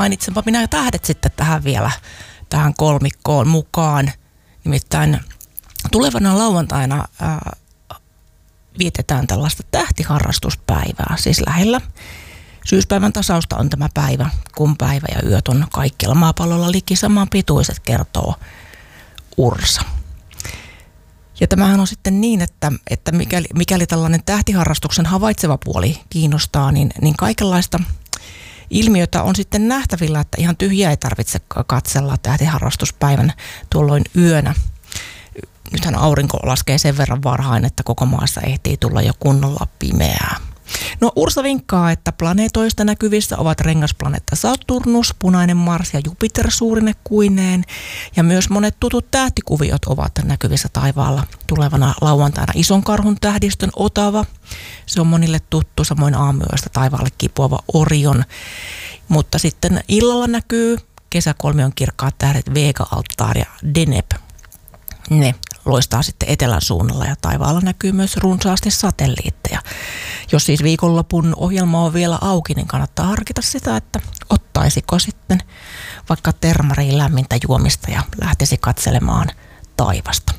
mainitsenpa minä tähdet sitten tähän kolmikkoon mukaan. Nimittäin tulevana lauantaina vietetään tällaista tähtiharrastuspäivää, siis lähellä syyspäivän tasausta on tämä päivä, kun päivä ja yöt on kaikkialla maapallolla liki saman pituiset, kertoo Ursa. Ja tämähän on sitten niin, että mikäli tällainen tähtiharrastuksen havaitseva puoli kiinnostaa, niin kaikenlaista ilmiötä on sitten nähtävillä, että ihan tyhjää ei tarvitse katsella tähtiharrastuspäivän tuolloin yönä. Nythän aurinko laskee sen verran varhain, että koko maassa ehtii tulla jo kunnolla pimeää. No Ursa vinkkaa, että planeetoista näkyvissä ovat rengasplaneetta Saturnus, punainen Mars ja Jupiter suurine kuineen. Ja myös monet tutut tähtikuviot ovat näkyvissä taivaalla tulevana lauantaina. Ison karhun tähdistön Otava, se on monille tuttu, samoin aamuyöstä taivaalle kipuava Orion. Mutta sitten illalla näkyy kesäkolmion kirkkaat tähdet Vega Altair ja Deneb. Ne loistaa sitten etelän suunnalla ja taivaalla näkyy myös runsaasti satelliitteja. Jos siis viikonlopun ohjelma on vielä auki, niin kannattaa harkita sitä, että ottaisiko sitten vaikka termariin lämmintä juomista ja lähtisi katselemaan taivasta.